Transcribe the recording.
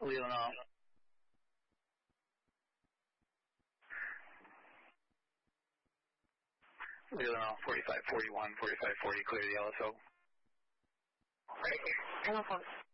Leelanau. Leelanau, 4541, 4540, clear the LSO. Right here. Telephone.